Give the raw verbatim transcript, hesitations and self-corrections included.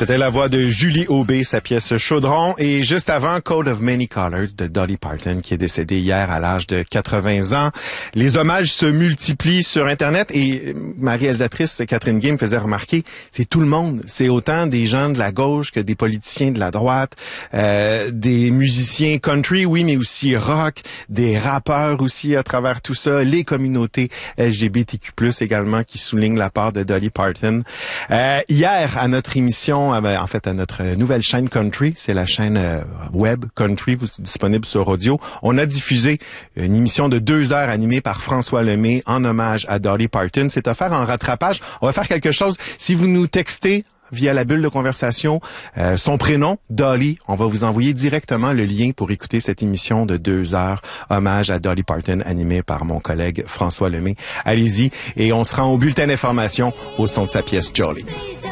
C'était la voix de Julie Aubé, sa pièce Chaudron. Et juste avant, Coat of Many Colors de Dolly Parton, qui est décédée hier à l'âge de quatre-vingts ans. Les hommages se multiplient sur Internet et ma réalisatrice Catherine Guy me faisait remarquer, c'est tout le monde. C'est autant des gens de la gauche que des politiciens de la droite, euh, des musiciens country, oui, mais aussi rock, des rappeurs aussi à travers tout ça, les communautés L G B T Q plus, également, qui soulignent la part de Dolly Parton. Euh, hier, à notre émission, en fait, à notre nouvelle chaîne Country, c'est la chaîne euh, web Country, vous êtes disponible sur audio. On a diffusé une émission de deux heures animée par François Lemay en hommage à Dolly Parton. C'est offert en rattrapage. On va faire quelque chose. Si vous nous textez via la bulle de conversation, euh, son prénom, Dolly, on va vous envoyer directement le lien pour écouter cette émission de deux heures, hommage à Dolly Parton, animée par mon collègue François Lemay. Allez-y, et on se rend au bulletin d'information au son de sa pièce Jolly.